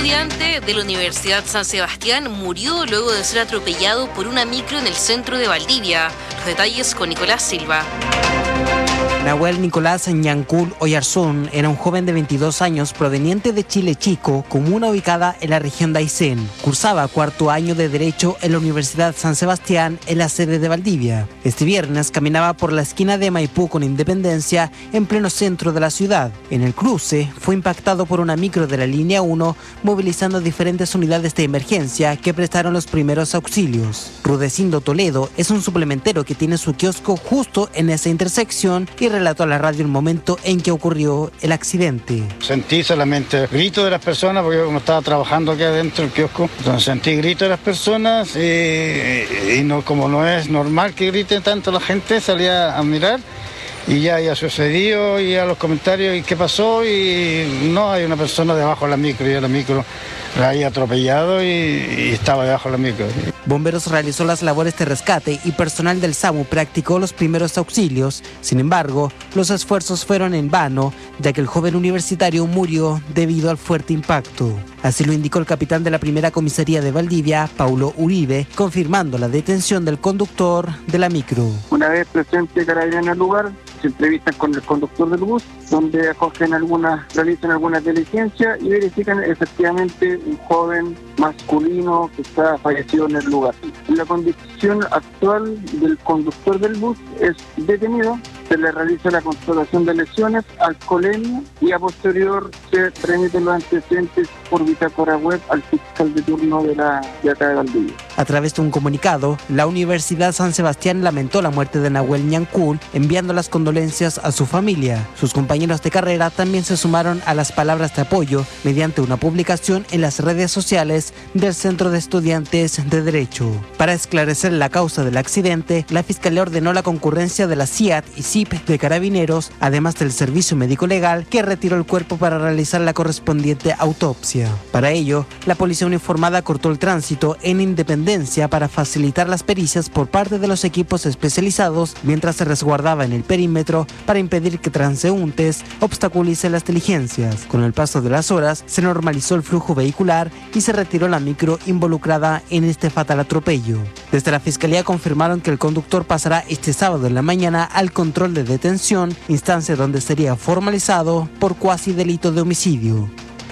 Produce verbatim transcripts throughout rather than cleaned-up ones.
estudiante de la Universidad San Sebastián murió luego de ser atropellado por una micro en el centro de Valdivia. Los detalles con Nicolás Silva. Nahuel Nicolás Ñancul Oyarzún era un joven de veintidós años proveniente de Chile Chico, comuna ubicada en la región de Aysén. Cursaba cuarto año de Derecho en la Universidad San Sebastián, en la sede de Valdivia. Este viernes caminaba por la esquina de Maipú con Independencia, en pleno centro de la ciudad. En el cruce fue impactado por una micro de la línea uno, movilizando diferentes unidades de emergencia que prestaron los primeros auxilios. Rudecindo Toledo es un suplementero que tiene su kiosco justo en esa intersección y relató a la radio el momento en que ocurrió el accidente. Sentí solamente gritos de las personas, porque yo como estaba trabajando aquí adentro del kiosco, entonces sentí gritos de las personas y, y no, como no es normal que grite tanto la gente, salía a mirar y ya había sucedido y a los comentarios y qué pasó y no, hay una persona debajo de la micro y la micro la había atropellado y, y estaba debajo de la micro. Bomberos realizó las labores de rescate y personal del SAMU practicó los primeros auxilios. Sin embargo, los esfuerzos fueron en vano, ya que el joven universitario murió debido al fuerte impacto. Así lo indicó el capitán de la primera comisaría de Valdivia, Paulo Uribe, confirmando la detención del conductor de la micro. Una vez presente Carabineros en el lugar, se entrevistan con el conductor del bus, donde acogen algunas, realizan algunas diligencias y verifican efectivamente un joven masculino que está fallecido en el lugar. La condición actual del conductor del bus es detenido, se le realiza la constatación de lesiones, alcoholemia y a posterior se remiten los antecedentes por bitácora web al fiscal de turno de la de acá de Valdivia. A través de un comunicado, la Universidad San Sebastián lamentó la muerte de Nahuel Ñancul, enviando las condolencias a su familia. Sus compañeros de carrera también se sumaron a las palabras de apoyo mediante una publicación en las redes sociales del Centro de Estudiantes de Derecho. Para esclarecer la causa del accidente, la Fiscalía ordenó la concurrencia de la C I A T y C I P de Carabineros, además del Servicio Médico Legal, que retiró el cuerpo para realizar la correspondiente autopsia. Para ello, la policía uniformada cortó el tránsito en Independencia para facilitar las pericias por parte de los equipos especializados, mientras se resguardaba en el perímetro para impedir que transeúntes obstaculicen las diligencias. Con el paso de las horas, se normalizó el flujo vehicular y se retiró la micro involucrada en este fatal atropello. Desde la Fiscalía confirmaron que el conductor pasará este sábado en la mañana al control de detención, instancia donde sería formalizado por cuasi delito de homicidio.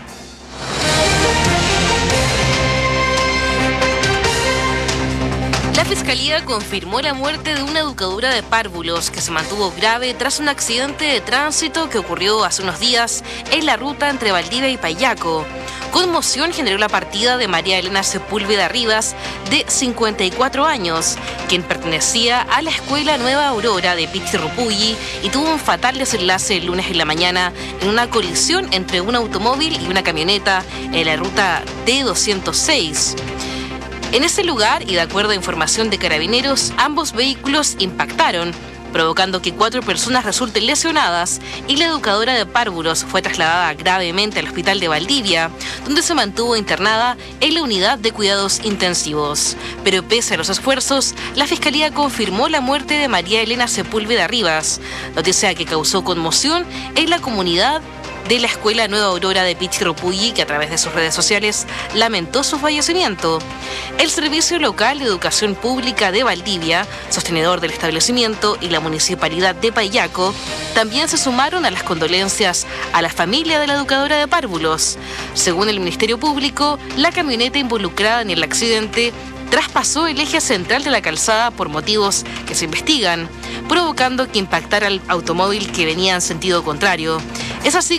La Fiscalía confirmó la muerte de una educadora de párvulos que se mantuvo grave tras un accidente de tránsito que ocurrió hace unos días en la ruta entre Valdivia y Payaco. Conmoción generó la partida de María Elena Sepúlveda Rivas, de cincuenta y cuatro años, quien pertenecía a la Escuela Nueva Aurora de Pichirrupulli y tuvo un fatal desenlace el lunes en la mañana en una colisión entre un automóvil y una camioneta en la ruta T doscientos seis. En ese lugar, y de acuerdo a información de Carabineros, ambos vehículos impactaron, provocando que cuatro personas resulten lesionadas y la educadora de párvulos fue trasladada gravemente al hospital de Valdivia, donde se mantuvo internada en la unidad de cuidados intensivos. Pero pese a los esfuerzos, la Fiscalía confirmó la muerte de María Elena Sepúlveda Rivas, noticia que causó conmoción en la comunidad de la Escuela Nueva Aurora de Pichirrupulli, que a través de sus redes sociales lamentó su fallecimiento. El Servicio Local de Educación Pública de Valdivia, sostenedor del establecimiento, y la Municipalidad de Payaco también se sumaron a las condolencias a la familia de la educadora de párvulos. Según el Ministerio Público, la camioneta involucrada en el accidente traspasó el eje central de la calzada por motivos que se investigan, provocando que impactara el automóvil que venía en sentido contrario. Es así